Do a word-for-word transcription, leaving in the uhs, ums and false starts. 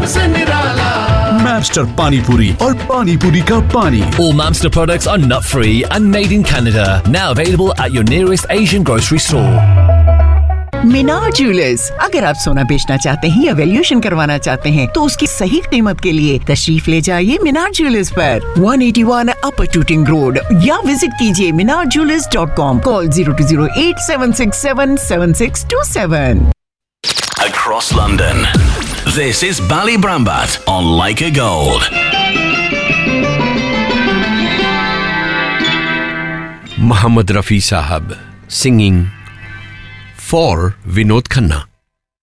से निराला। Mamster पानी पूरी और पानी पूरी का पानी। All Mamster products are nut free and made in Canada. Now available at your nearest Asian grocery store. Minar jewellers, अगर आप सोना बेचना चाहते हैं या वैल्यूएशन करवाना चाहते हैं तो उसकी सही कीमत के लिए तशरीफ ले जाइए मीनार ज्वेलर्स पर एक सौ इक्यासी अपर टूटिंग रोड या विजिट कीजिए मीनार jewellers dot com. Call zero to zero eight seven six seven seven six to seven. Across London, this is Bally Brambat on Leica Gold. Mohammad Rafi Sahab singing for Vinod Khanna.